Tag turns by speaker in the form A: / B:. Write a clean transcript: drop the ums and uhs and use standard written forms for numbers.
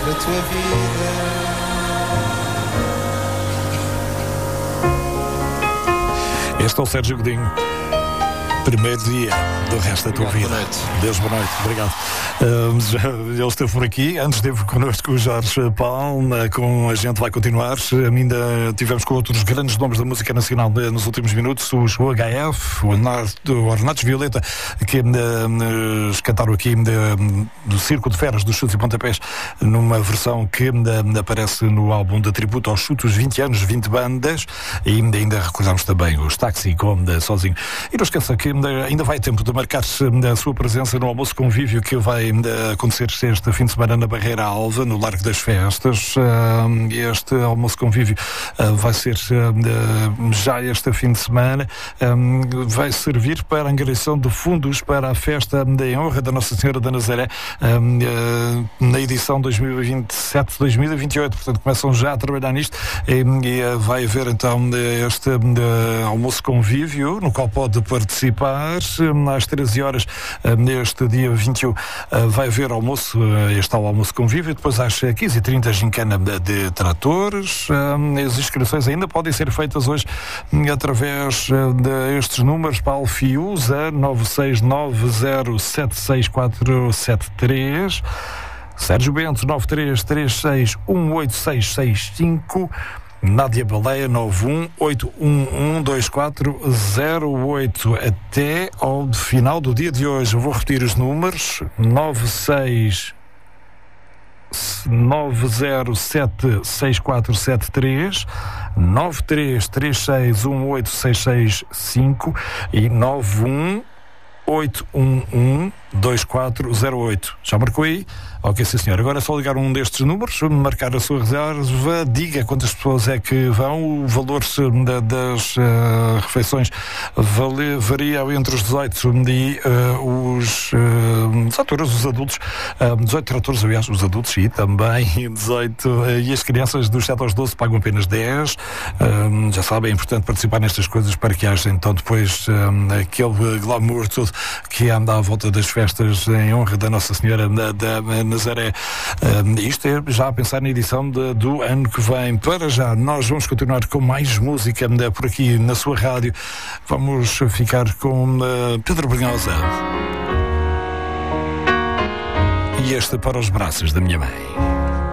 A: da tua vida.
B: Este é o Sérgio Godinho. Primeiro dia do resto da tua vida.
A: Boa noite.
B: Deus, boa noite. Obrigado. Ele esteve por aqui. Antes esteve connosco o Jorge Palma. Com a gente vai continuar. Ainda tivemos com outros grandes nomes da música nacional nos últimos minutos. Os HF, o Ornatos Violeta, que cantaram aqui do Circo de Feras dos Chutes e Pontapés, numa versão que aparece no álbum de tributo aos Chutos, 20 anos, 20 bandas. E ainda recordamos também os Táxi com Sozinho. E não esqueça que ainda vai tempo de marcar a sua presença no almoço convívio que vai acontecer este fim de semana na Barreira Alva, no Largo das Festas. Este almoço convívio vai ser já este fim de semana. Vai servir para a angariação de fundos para a festa em honra da Nossa Senhora da Nazaré na edição 2027-2028. Portanto, começam já a trabalhar nisto e vai haver então este almoço convívio, no qual pode participar às 13 horas neste dia 21. Vai haver almoço, este é o almoço convívio. Depois às 15h30 gincana de tratores. As inscrições ainda podem ser feitas hoje através destes números para a Alfiusa 969076473, Sérgio Bento 9336186665, Nádia Baleia 918112408. Até ao final do dia de hoje, eu vou repetir os números: 9076473, 9336186665 e 918112408. Já marcou aí? Ok, sim senhor. Agora é só ligar um destes números, marcar a sua reserva, diga quantas pessoas é que vão. O valor das refeições varia entre os 18 e os tratores, os adultos, 18 tratores, aliás, os adultos e também 18, e as crianças dos 7 aos 12 pagam apenas 10. Já sabem, é importante participar nestas coisas para que haja então depois aquele glamour todo que anda à volta das festas em honra da Nossa Senhora da Nazaré. Isto é já a pensar na edição do ano que vem. Para já, nós vamos continuar com mais música por aqui na sua rádio. Vamos ficar com Pedro Brunhosa. E este para os braços da minha mãe.